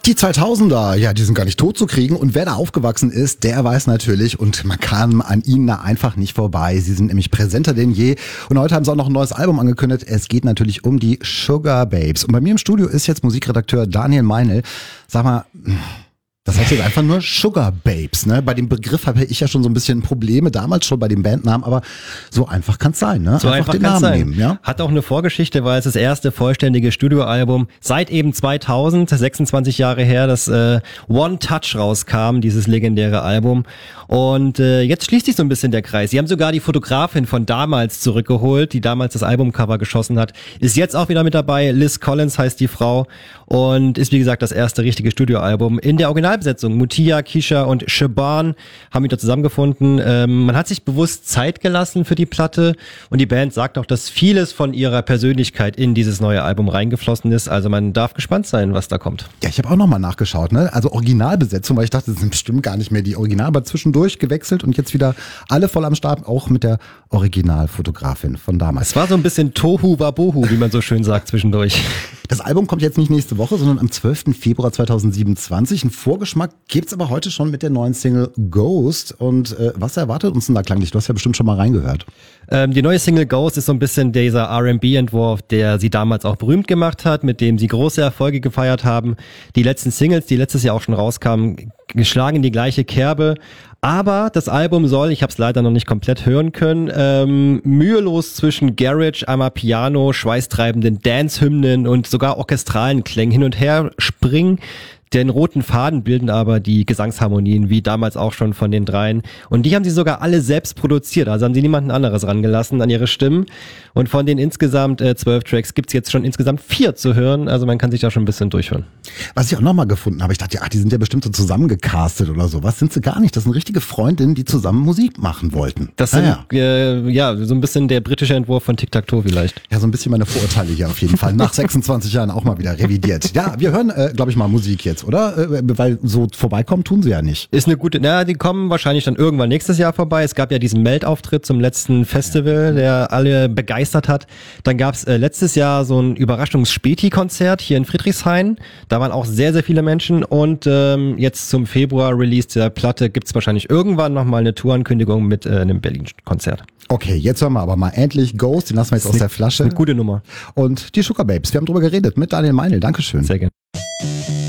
Die 2000er, ja, die sind gar nicht tot zu kriegen. Und wer da aufgewachsen ist, der weiß natürlich, und man kann an ihnen da einfach nicht vorbei. Sie sind nämlich präsenter denn je. Und heute haben sie auch noch ein neues Album angekündigt. Es geht natürlich um die Sugar Babes. Und bei mir im Studio ist jetzt Musikredakteur Daniel Meinl. Sag mal, das heißt jetzt einfach nur Sugar Babes, ne? Bei dem Begriff habe ich ja schon so ein bisschen Probleme, damals schon bei dem Bandnamen, aber so einfach kann es sein, ne? So einfach den kann's Namen sein. nehmen, ja? Hat auch eine Vorgeschichte, weil es das erste vollständige Studioalbum seit eben 2000, 26 Jahre her, das One Touch rauskam, dieses legendäre Album. Und jetzt schließt sich so ein bisschen der Kreis. Sie haben sogar die Fotografin von damals zurückgeholt, die damals das Albumcover geschossen hat. Ist jetzt auch wieder mit dabei. Liz Collins heißt die Frau und ist wie gesagt das erste richtige Studioalbum in der Originalbesetzung. Mutia, Kisha und Shaban haben wieder zusammengefunden. Man hat sich bewusst Zeit gelassen für die Platte und die Band sagt auch, dass vieles von ihrer Persönlichkeit in dieses neue Album reingeflossen ist. Also man darf gespannt sein, was da kommt. Ja, ich habe auch nochmal nachgeschaut, ne? Also Originalbesetzung, weil ich dachte, das sind bestimmt gar nicht mehr die Original, aber zwischendurch gewechselt und jetzt wieder alle voll am Start, auch mit der Originalfotografin von damals. Es war so ein bisschen Tohu Wabohu, wie man so schön sagt zwischendurch. Das Album kommt jetzt nicht nächste Woche, sondern am 12. Februar 2027. Ein Vorgeschmack gibt's aber heute schon mit der neuen Single Ghost. Und was erwartet uns denn da klanglich? Du hast ja bestimmt schon mal reingehört. Die neue Single Ghost ist so ein bisschen dieser R&B-Entwurf, der sie damals auch berühmt gemacht hat, mit dem sie große Erfolge gefeiert haben. Die letzten Singles, die letztes Jahr auch schon rauskamen, geschlagen in die gleiche Kerbe. Aber das Album soll, ich habe es leider noch nicht komplett hören können, mühelos zwischen Garage, Amapiano, schweißtreibenden Dance-Hymnen und sogar orchestralen Klängen hin und her springen. Den roten Faden bilden aber die Gesangsharmonien, wie damals auch schon von den dreien. Und die haben sie sogar alle selbst produziert, also haben sie niemanden anderes rangelassen an ihre Stimmen. Und von den insgesamt 12 Tracks gibt's jetzt schon insgesamt 4 zu hören, also man kann sich da schon ein bisschen durchhören. Was ich auch nochmal gefunden habe, ich dachte, ja, die sind ja bestimmt so zusammengecastet oder so. Was sind sie gar nicht? Das sind richtige Freundinnen, die zusammen Musik machen wollten. Das sind, so ein bisschen der britische Entwurf von Tic-Tac-Toe vielleicht. Ja, so ein bisschen meine Vorurteile hier auf jeden Fall. Nach 26 Jahren auch mal wieder revidiert. Ja, wir hören, glaube ich, mal Musik jetzt, oder? Weil so vorbeikommen tun sie ja nicht. Ist eine gute, die kommen wahrscheinlich dann irgendwann nächstes Jahr vorbei. Es gab ja diesen Meldauftritt zum letzten Festival, der alle begeistert hat. Dann gab's letztes Jahr so ein Überraschungs-Späti-Konzert hier in Friedrichshain. Da waren auch sehr, sehr viele Menschen und jetzt zum Februar-Release der Platte gibt's wahrscheinlich irgendwann nochmal eine Tourankündigung mit einem Berlin-Konzert. Okay, jetzt hören wir aber mal endlich Ghost, den lassen wir jetzt aus der Flasche. Eine gute Nummer. Und die Sugar Babes, wir haben drüber geredet mit Daniel Meinl. Dankeschön. Sehr gerne.